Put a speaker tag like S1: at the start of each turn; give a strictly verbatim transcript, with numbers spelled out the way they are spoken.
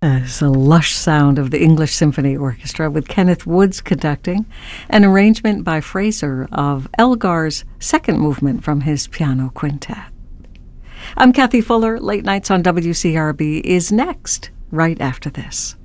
S1: There's a lush sound of the English Symphony Orchestra with Kenneth Woods conducting, an arrangement by Fraser of Elgar's second movement from his piano quintet. I'm Kathy Fuller. Late Nights on W C R B is next, right after this.